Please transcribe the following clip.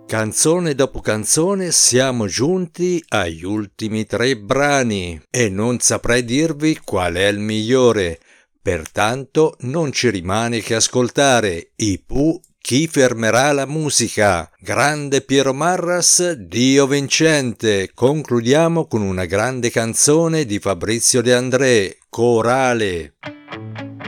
Canzone dopo canzone siamo giunti agli ultimi 3 brani e non saprei dirvi qual è il migliore. Pertanto non ci rimane che ascoltare i Pooh, Chi fermerà la musica. Grande Piero Marras, Dio vincente. Concludiamo con una grande canzone di Fabrizio De André, Corale.